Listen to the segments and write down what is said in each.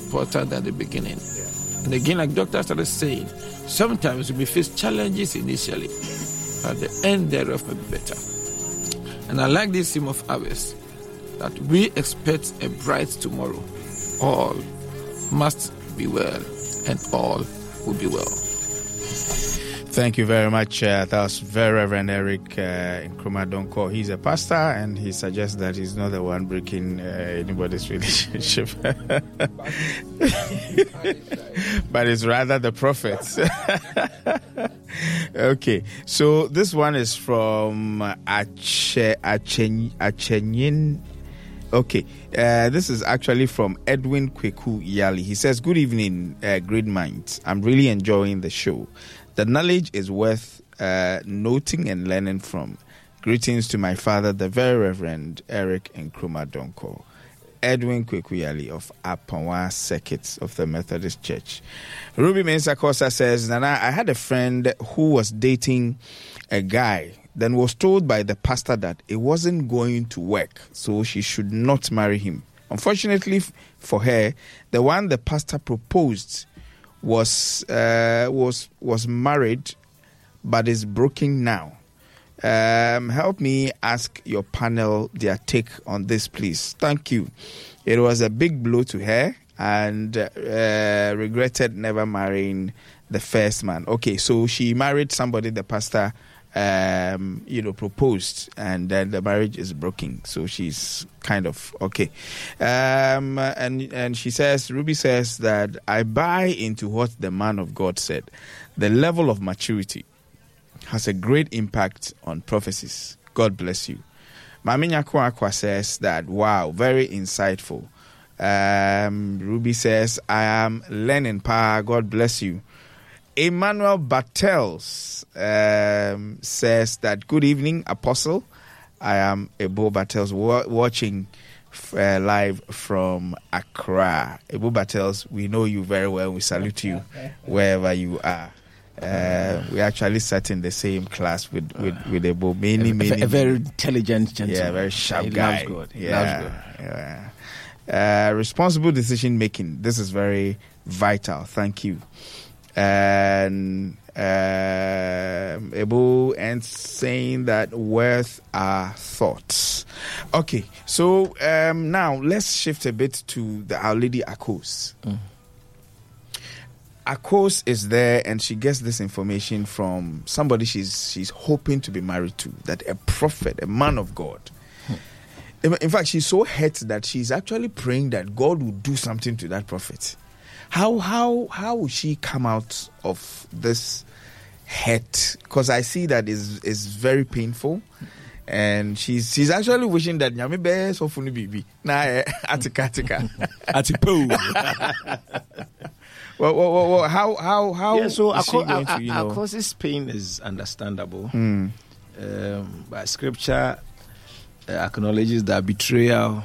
important than the beginning. And again, like Dr. started saying, sometimes we face challenges initially, but the end thereof may be better. And I like this theme of ours, that we expect a bright tomorrow. All must be well, and all will be well. Thank you very much. That was very Reverend Eric Nkrumah Donkor. He's a pastor, and he suggests that he's not the one breaking anybody's relationship, but it's rather the prophets. Okay, so this one is from Achenyin. Okay, this is actually from Edwin Kweku Yali. He says, "Good evening, great minds. I'm really enjoying the show. The knowledge is worth noting and learning from. Greetings to my father, the very Reverend Eric Nkrumah Donkor." Edwin Kwekuyali of Apanwa Circuit of the Methodist Church. Ruby Mensah Kosa says, "Nana, I had a friend who was dating a guy, then was told by the pastor that it wasn't going to work, so she should not marry him. Unfortunately for her, the one the pastor proposed was married, but is broken now. Help me ask your panel their take on this, please. Thank you. It was a big blow to her, and regretted never marrying the first man." Okay, so she married somebody the pastor proposed, and then the marriage is broken. So she's kind of okay. And she says, Ruby says that I buy into what the man of God said. The level of maturity has a great impact on prophecies. God bless you. Mami Nyakwa says that, wow, very insightful. Ruby says, I am learning, pa. God bless you. Emmanuel Battels says that, good evening, Apostle. I am Ebo Battels watching live from Accra. Ebo Battels, we know you very well. We salute you wherever you are. We actually sat in the same class with Ebo. Many. A very intelligent gentleman. Yeah, very sharp guy. Loves God. Yeah. Responsible decision making. This is very vital. Thank you. And Ebo ends saying that worth our thoughts. Okay, so now let's shift a bit to Our Lady Akos. Akos is there, and she gets this information from somebody she's hoping to be married to, that a prophet, a man of God. In fact, she's so hurt that she's actually praying that God will do something to that prophet. How will she come out of this hurt? Because I see that is very painful, and she's actually wishing that Nyame be so funny bibi na atika atipo. Well, how? Yeah, so is she going to, of course, this pain is understandable. But Scripture acknowledges that betrayal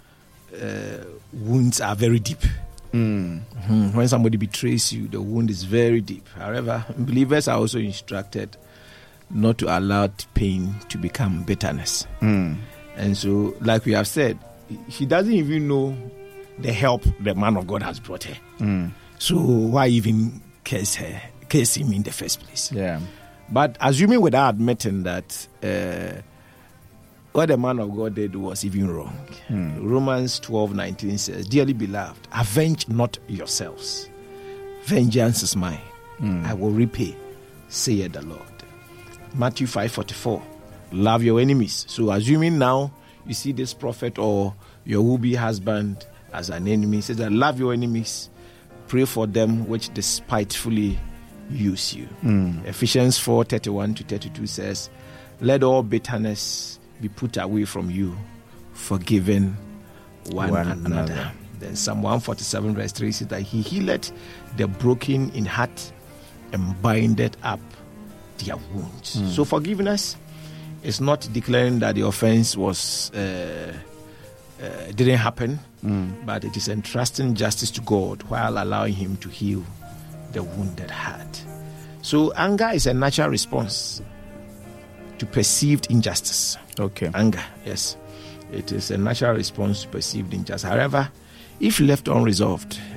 wounds are very deep. When somebody betrays you, the wound is very deep. However, believers are also instructed not to allow pain to become bitterness. And so, like we have said, she doesn't even know the help the man of God has brought her. So why even curse him in the first place? Yeah. But assuming without admitting that what the man of God did was even wrong. Romans 12:19 says, "Dearly beloved, avenge not yourselves. Vengeance is mine. I will repay, saith the Lord." Matthew 5:44, love your enemies. So assuming now you see this prophet or your would-be husband as an enemy, says that love your enemies, pray for them which despitefully use you. Ephesians 4:31-32 says, "Let all bitterness be put away from you, forgiving one another." Then Psalm 147:3 says that he healeth the broken in heart and bindeth up their wounds. So forgiveness is not declaring that the offense was didn't happen, but it is entrusting justice to God while allowing him to heal the wounded heart. So anger is a natural response to perceived injustice. Okay. Anger, yes. It is a natural response to perceived injustice. However, if left unresolved,